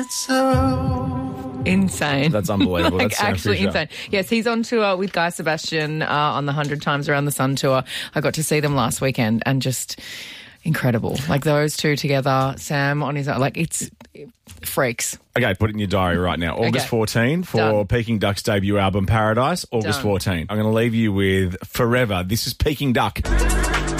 Insane. That's unbelievable. Like, That's Sam actually Fisher. insane. Yes, he's on tour with Guy Sebastian on the 100 Times Around the Sun tour. I got to see them last weekend and just incredible. Like those two together, Sam on his own, like it's freaks. Okay, put it in your diary right now. August Okay. 14 for Done. Peking Duck's debut album, Paradise. August Done. 14. I'm going to leave you with Forever. This is Peking Duck.